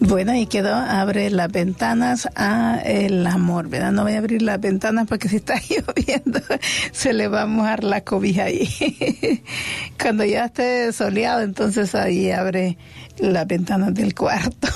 Bueno, y quedó, abre las ventanas a el amor, ¿verdad? No voy a abrir las ventanas porque si está lloviendo se le va a mojar la cobija ahí. Cuando ya esté soleado, entonces ahí abre las ventanas del cuarto.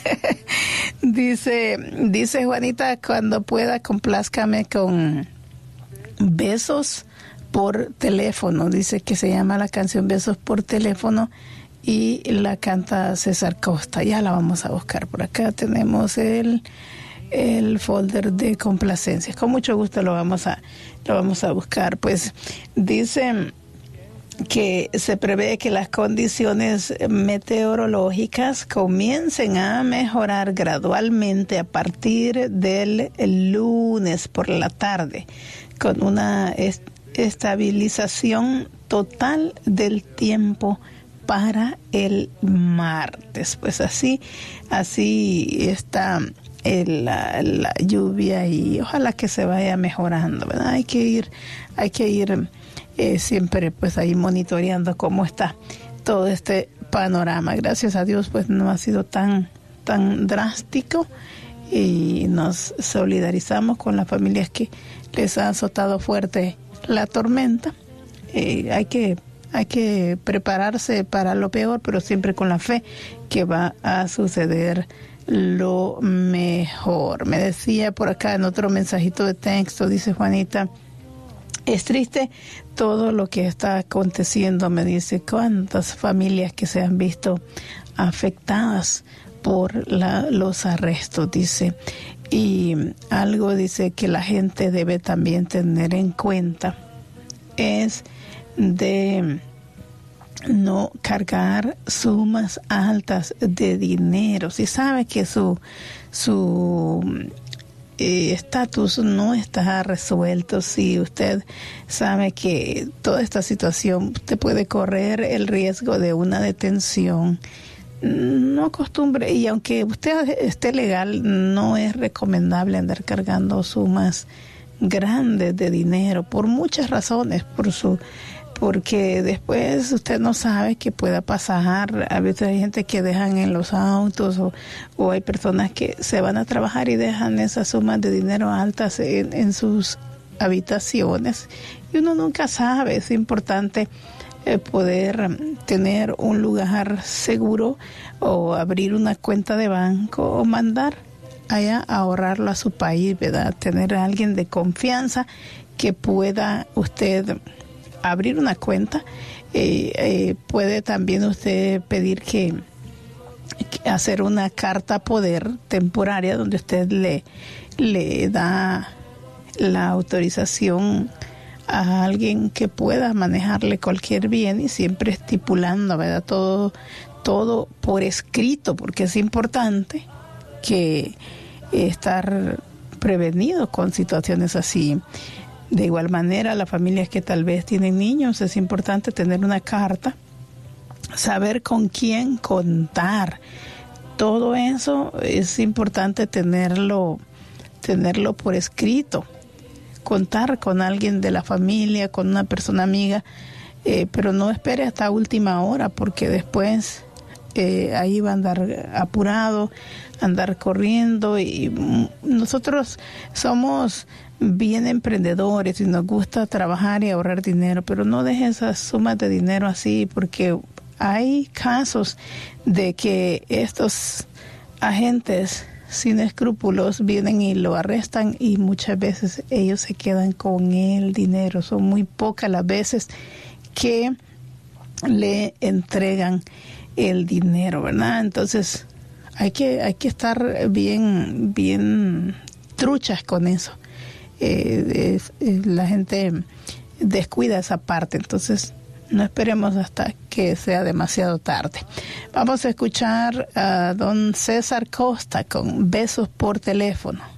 Dice Juanita, cuando pueda complázcame con Besos por Teléfono. Dice que se llama la canción Besos por Teléfono y la canta César Costa. Ya la vamos a buscar. Por acá tenemos el folder de complacencias. Con mucho gusto lo vamos a buscar. Pues dice que se prevé que las condiciones meteorológicas comiencen a mejorar gradualmente a partir del lunes por la tarde, con una estabilización total del tiempo para el martes. Pues así está la lluvia y ojalá que se vaya mejorando, ¿verdad? Hay que ir siempre pues ahí monitoreando cómo está todo este panorama. Gracias a Dios pues no ha sido tan drástico y nos solidarizamos con las familias que les ha azotado fuerte la tormenta. Hay que prepararse para lo peor, pero siempre con la fe que va a suceder lo mejor. Me decía por acá en otro mensajito de texto, dice Juanita, es triste todo lo que está aconteciendo, me dice, cuántas familias que se han visto afectadas por los arrestos, dice, y algo dice que la gente debe también tener en cuenta es de no cargar sumas altas de dinero. Si sabe que su estatus no está resuelto, si usted sabe que toda esta situación te puede correr el riesgo de una detención, no acostumbre, y aunque usted esté legal, no es recomendable andar cargando sumas grandes de dinero por muchas razones, porque después usted no sabe qué pueda pasar. A veces hay gente que dejan en los autos o hay personas que se van a trabajar y dejan esas sumas de dinero altas en sus habitaciones y uno nunca sabe. Es importante poder tener un lugar seguro o abrir una cuenta de banco o mandar allá a ahorrarlo a su país, ¿verdad? Tener a alguien de confianza que pueda usted abrir una cuenta. Puede también usted pedir que hacer una carta poder temporaria donde usted le da la autorización a alguien que pueda manejarle cualquier bien y siempre estipulando, ¿verdad? Todo por escrito, porque es importante que estar prevenido con situaciones así. De igual manera, las familias que tal vez tienen niños, es importante tener una carta, saber con quién contar. Todo eso es importante tenerlo por escrito. Contar con alguien de la familia, con una persona amiga, pero no espere hasta última hora, porque después ahí va a andar apurado, andar corriendo, y nosotros somos bien emprendedores y nos gusta trabajar y ahorrar dinero, pero no deje esas sumas de dinero así, porque hay casos de que estos agentes sin escrúpulos vienen y lo arrestan y muchas veces ellos se quedan con el dinero. Son muy pocas las veces que le entregan el dinero, ¿verdad? Entonces hay que estar bien truchas con eso. La gente descuida esa parte, entonces no esperemos hasta que sea demasiado tarde. Vamos a escuchar a don César Costa con Besos por Teléfono.